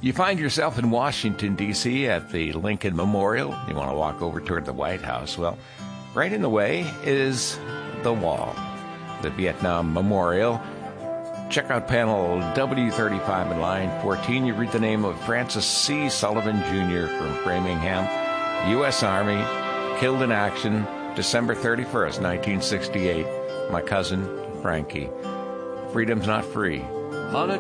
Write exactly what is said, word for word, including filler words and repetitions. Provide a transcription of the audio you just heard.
You find yourself in Washington, D C at the Lincoln Memorial. You want to walk over toward the White House. Well, right in the way is the wall, the Vietnam Memorial. Check out panel W thirty-five in line fourteen. You read the name of Francis C. Sullivan, Junior from Framingham, U S Army, killed in action December thirty-first, nineteen sixty-eight. My cousin, Frankie. Freedom's not free. On a